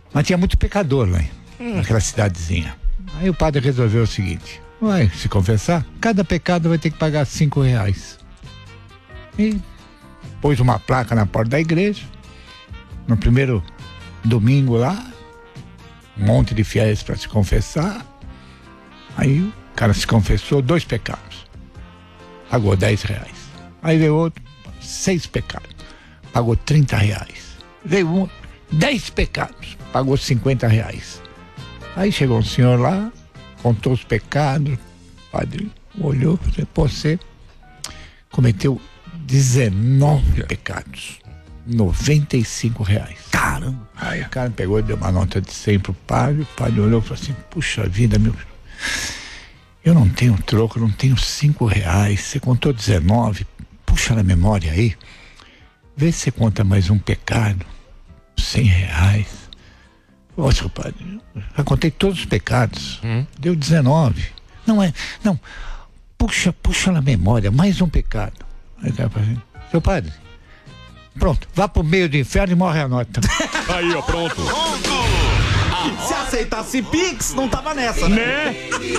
Mas tinha muito pecador lá, naquela cidadezinha. Aí o padre resolveu o seguinte: vai se confessar, cada pecado vai ter que pagar R$5. E pôs uma placa na porta da igreja. No primeiro domingo lá, um monte de fiéis para se confessar. Aí o cara se confessou 2 pecados, pagou R$10. Aí veio outro, 6 pecados, pagou R$30. Veio um, 10 pecados, pagou R$50. Aí chegou um senhor lá, contou os pecados, o padre olhou e falou: você cometeu 19 pecados, R$95. Caramba! Aí o cara pegou e deu uma nota de 100 pro padre. O padre olhou e falou assim: puxa vida, meu, eu não tenho troco, não tenho R$5. Você contou 19, puxa na memória aí, vê se você conta mais um pecado, R$100. Ô, seu padre, já contei todos os pecados, deu 19. Não, puxa na memória, mais um pecado. Aí o cara falou assim: seu padre, pronto, vá pro meio do inferno e morre a nota. Aí, ó, pronto. Se aceitasse Pix, não tava nessa, né?